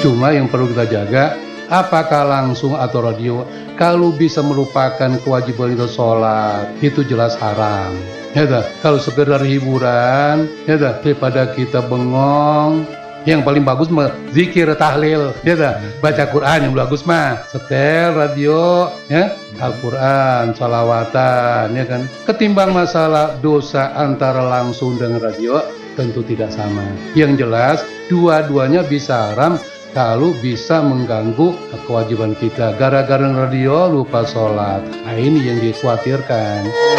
Cuma yang perlu kita jaga, apakah langsung atau radio, kalau bisa melupakan kewajiban kita sholat, itu jelas haram. Ya dah, kalau sekedar hiburan, ya dah, daripada kita bengong, yang paling bagus mah zikir tahlil, ya dah, baca Quran yang bagus mah, setel radio, ya, Al-Quran, salawatan, ya kan. Ketimbang masalah dosa antara langsung dengan radio, tentu tidak sama. Yang jelas, dua-duanya bisa haram kalau bisa mengganggu kewajiban kita. Gara-gara radio lupa sholat, nah ini yang dikhawatirkan.